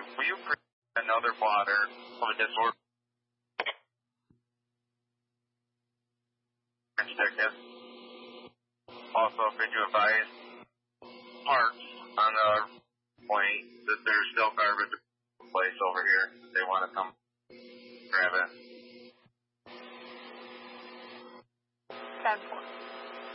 will you bring another water of this order? Ticket. Also, could you advise parts on the point that there's still garbage place over here? They want to come grab it. 10-4.